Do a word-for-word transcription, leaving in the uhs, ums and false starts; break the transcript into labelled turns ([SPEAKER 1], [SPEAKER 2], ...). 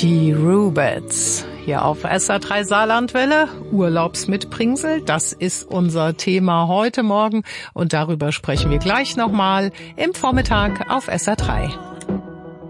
[SPEAKER 1] Die Rubettes hier auf S R drei Saarlandwelle, Urlaubsmitbringsel, das ist unser Thema heute Morgen und darüber sprechen wir gleich nochmal im Vormittag auf S R drei.